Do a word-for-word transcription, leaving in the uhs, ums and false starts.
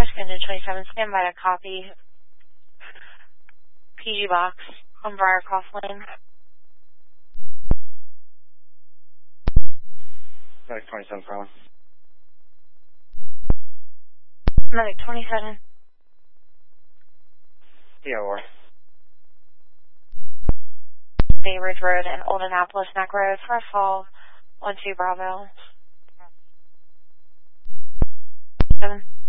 Engine twenty-seven, stand by to copy. P G box on Briarcross Lane. Medic twenty-seven, Carlin. Medic twenty-seven. P O R. Bay Ridge Road and Old Annapolis Neck Road for a fall. one two Bravo. seven.